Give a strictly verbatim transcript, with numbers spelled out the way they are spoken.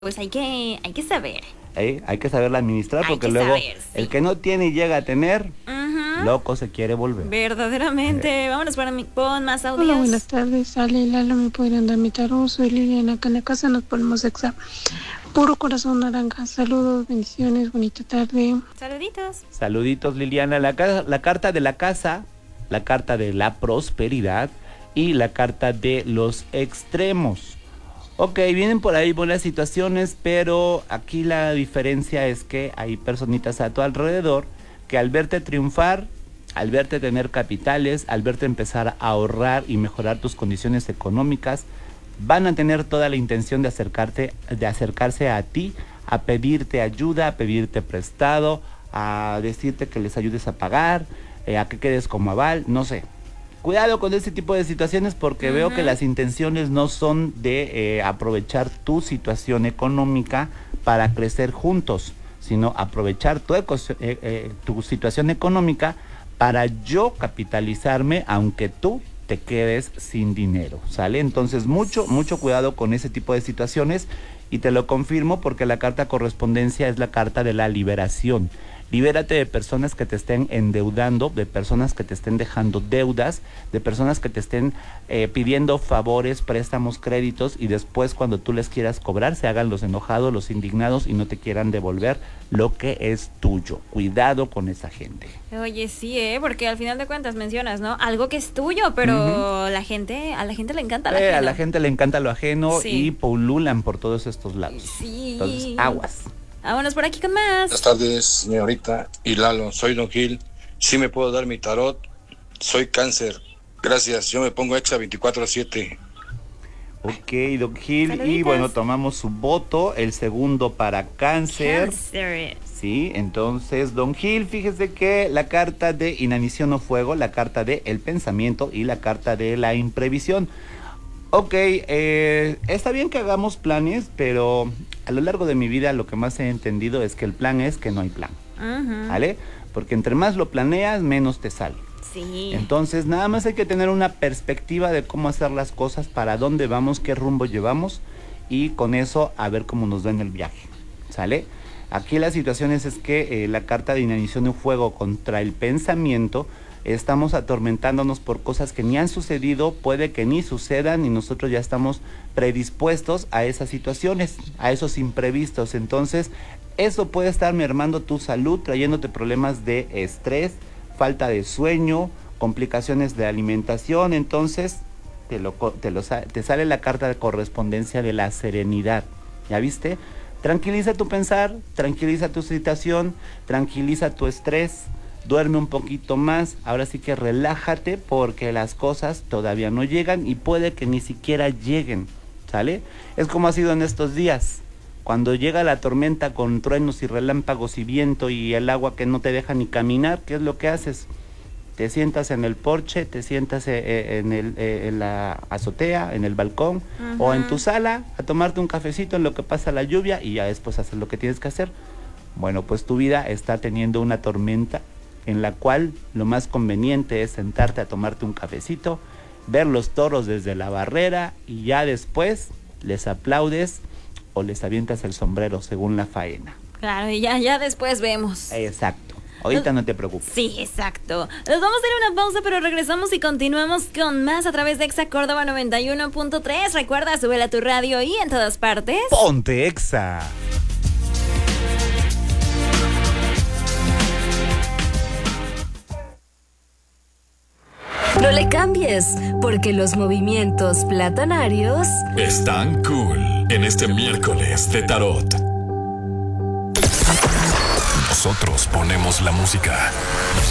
Pues hay que, hay que saber. ¿Eh? Hay que saberla administrar, Hay porque que luego saber, sí. el que no tiene y llega a tener, Ujú. loco se quiere volver. Verdaderamente. Vámonos para mi, pon más audios. Hola, buenas tardes. Ale y Lalo, me podrían dar mi tarot. Soy Liliana, acá en la casa nos ponemos exa. Puro corazón naranja. Saludos, bendiciones, bonita tarde. Saluditos. Saluditos, Liliana. La, ca- la carta de la casa, la carta de la prosperidad y la carta de los extremos. Ok, vienen por ahí buenas situaciones, pero aquí la diferencia es que hay personitas a tu alrededor que al verte triunfar, al verte tener capitales, al verte empezar a ahorrar y mejorar tus condiciones económicas, van a tener toda la intención de acercarte, de acercarse a ti, a pedirte ayuda, a pedirte prestado, a decirte que les ayudes a pagar, eh, a que quedes como aval, no sé. Cuidado con este tipo de situaciones, porque uh-huh. veo que las intenciones no son de eh, aprovechar tu situación económica para crecer juntos, sino aprovechar tu, eco, eh, eh, tu situación económica para yo capitalizarme, aunque tú te quedes sin dinero, ¿sale? Entonces mucho, mucho cuidado con ese tipo de situaciones, y te lo confirmo porque la carta correspondencia es la carta de la liberación. Libérate de personas que te estén endeudando, de personas que te estén dejando deudas, de personas que te estén eh, pidiendo favores, préstamos, créditos, y después cuando tú les quieras cobrar se hagan los enojados, los indignados y no te quieran devolver lo que es tuyo. Cuidado con esa gente. Oye, sí, ¿eh? Porque al final de cuentas mencionas, ¿no? Algo que es tuyo, pero uh-huh. la gente, a la gente le encanta lo eh, ajeno. A la gente le encanta lo ajeno, sí. y pululan por todos estos lados. Sí. Entonces, aguas. Vámonos por aquí con más. Buenas tardes, señorita y Lalo. Soy Don Gil. Sí me puedo dar mi tarot. Soy cáncer. Gracias. Yo me pongo exa veinticuatro siete. Ok, Don Gil. Saluditos. Y bueno, tomamos su voto. El segundo para cáncer. Cáncer. Sí, entonces, Don Gil, fíjese que la carta de inanición o fuego, la carta de el pensamiento y la carta de la imprevisión. Ok, eh, está bien que hagamos planes, pero a lo largo de mi vida lo que más he entendido es que el plan es que no hay plan, uh-huh. ¿vale? Porque entre más lo planeas, menos te sale. Sí. Entonces, nada más hay que tener una perspectiva de cómo hacer las cosas, para dónde vamos, qué rumbo llevamos, y con eso a ver cómo nos va en el viaje, ¿sale? Aquí la situación es, es que eh, la carta de inanición de fuego contra el pensamiento, estamos atormentándonos por cosas que ni han sucedido, puede que ni sucedan, y nosotros ya estamos predispuestos a esas situaciones, a esos imprevistos. Entonces, eso puede estar mermando tu salud, trayéndote problemas de estrés, falta de sueño, complicaciones de alimentación. Entonces, te, lo, te, lo, te sale la carta de correspondencia de la serenidad, ¿ya viste? Tranquiliza tu pensar, tranquiliza tu situación, tranquiliza tu estrés, duerme un poquito más, ahora sí que relájate, porque las cosas todavía no llegan y puede que ni siquiera lleguen, ¿sale? Es como ha sido en estos días, cuando llega la tormenta con truenos y relámpagos y viento y el agua que no te deja ni caminar, ¿qué es lo que haces? Te sientas en el porche, te sientas en, el, en la azotea, en el balcón, uh-huh. o en tu sala a tomarte un cafecito en lo que pasa la lluvia, y ya después haces lo que tienes que hacer. Bueno, pues tu vida está teniendo una tormenta en la cual lo más conveniente es sentarte a tomarte un cafecito, ver los toros desde la barrera, y ya después les aplaudes o les avientas el sombrero según la faena. Claro, y ya, ya después vemos. Exacto. Ahorita no te preocupes. Sí, exacto. Nos vamos a ir a una pausa, pero regresamos y continuamos con más a través de Exa Córdoba noventa y uno punto tres. Recuerda, súbela a tu radio y en todas partes. Ponte Exa. No le cambies, porque los movimientos platanarios están cool en este miércoles de tarot. Nosotros ponemos la música.